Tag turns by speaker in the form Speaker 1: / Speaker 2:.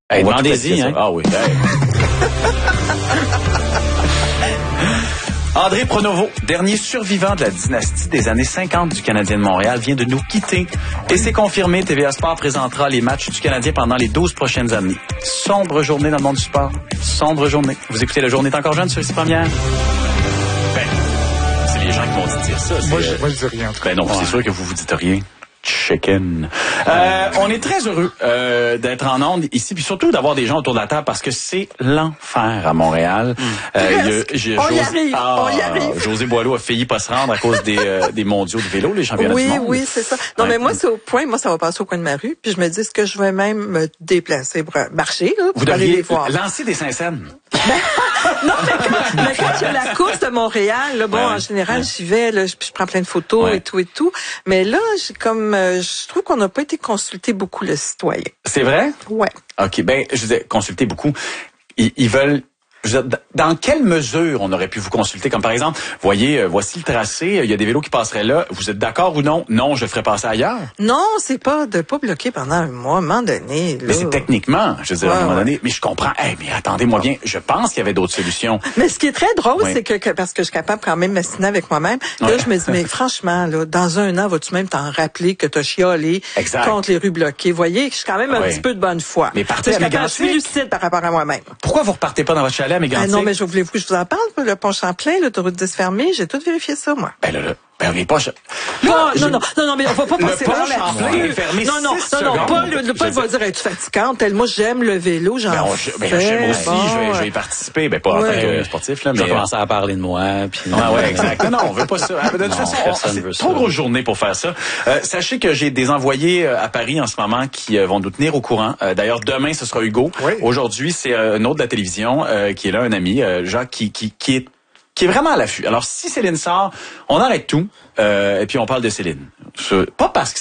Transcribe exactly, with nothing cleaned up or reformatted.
Speaker 1: Hey,
Speaker 2: On va
Speaker 1: demandez-y, hein.
Speaker 2: Ah oui. Hey. André Pronovo, dernier survivant de la dynastie des années cinquante du Canadien de Montréal, vient de nous quitter. Et c'est confirmé, T V A Sport présentera les matchs du Canadien pendant les douze prochaines années. Sombre journée dans le monde du sport. Sombre journée. Vous écoutez La Journée est encore jeune sur ici Première? Ben, c'est les gens qui vont dire ça.
Speaker 3: Moi, je, moi, je dis rien.
Speaker 2: Ben non, ouais. C'est sûr que vous vous dites rien. Chicken. Euh, on est très heureux euh, d'être en onde ici, puis surtout d'avoir des gens autour de la table parce que c'est l'enfer à Montréal. Mm. Euh, y a, y a
Speaker 3: on,
Speaker 2: José,
Speaker 3: y arrive,
Speaker 2: ah,
Speaker 3: on y arrive.
Speaker 2: José Boileau a failli pas se rendre à cause des, euh, des mondiaux de vélo, les championnats
Speaker 3: oui,
Speaker 2: du monde.
Speaker 3: Oui, oui, c'est ça. Non,
Speaker 2: ouais.
Speaker 3: mais moi, c'est au point, moi, ça va passer au coin de ma rue, puis je me dis, est-ce que je vais même me déplacer pour marcher, là, pour
Speaker 2: Vous
Speaker 3: aller
Speaker 2: devriez
Speaker 3: les voir?
Speaker 2: lancer des Saint-Saëns.
Speaker 3: Non, mais quand, mais quand il y a la course de Montréal, là, bon, ouais, en général, ouais. j'y vais, là, je, je prends plein de photos ouais. et tout et tout. Mais là, j'ai comme, euh, je trouve qu'on n'a pas été consulté beaucoup le citoyen.
Speaker 2: C'est vrai?
Speaker 3: Ouais.
Speaker 2: OK, ben, je disais, consulter beaucoup. Ils, ils veulent... Je veux dire, dans quelle mesure on aurait pu vous consulter? Comme par exemple, voyez, euh, voici le tracé, il y a des vélos qui passeraient là. Vous êtes d'accord ou non? Non, je ferais passer ailleurs.
Speaker 3: Non, c'est pas de pas bloquer pendant un mois, à un moment donné. Là.
Speaker 2: Mais c'est techniquement, je veux dire, ouais, à un moment donné. Ouais. Mais je comprends. Hey, mais attendez-moi bien, je pense qu'il y avait d'autres solutions.
Speaker 3: Mais ce qui est très drôle, ouais. c'est que, que parce que je suis capable quand même de m'assiner avec moi-même, ouais. là, je me dis, mais franchement, là, dans un an, vas-tu même t'en rappeler que t'as chialé exact. contre les rues bloquées? Vous voyez, je suis quand même un ouais. petit peu de bonne foi.
Speaker 2: Mais partez à Mégantic.
Speaker 3: Je suis lucide par rapport à moi-même.
Speaker 2: Pourquoi vous repartez pas dans votre chalet à Mégantic?
Speaker 3: Ah non, mais je voulais que je vous en parle, le pont Champlain, l'autoroute dix fermée, j'ai tout vérifié ça, moi.
Speaker 2: Ben là, là, ben on est pas... Là,
Speaker 3: non, je... non, non, non, non, mais on va pas passer
Speaker 2: par
Speaker 3: là
Speaker 2: là-dessus. Fermé
Speaker 3: non, non, non, non, Paul, le, le Paul va dire, es-tu fatigante? Tel, moi, j'aime le vélo, j'en
Speaker 2: ben, on,
Speaker 3: fais.
Speaker 2: Ben, j'aime aussi, bon, je, vais, je vais y participer, ben pas ouais. en tant que sportif, là, mais...
Speaker 1: Je vais commencer à parler de moi, puis...
Speaker 2: Ah ouais, exact. Non, non, on veut pas ça. De toute façon, c'est trop grosse journée pour faire ça. Euh, sachez que j'ai des envoyés à Paris en ce moment qui euh, vont nous tenir au courant. Euh, d'ailleurs, demain, ce sera Hugo. Oui. Aujourd'hui, c'est euh, un autre de la télévision euh, qui est là, un ami, euh, Jacques, qui, qui, qui est qui est vraiment à l'affût. Alors, si Céline sort, on arrête tout, euh, et puis on parle de Céline. Pas parce que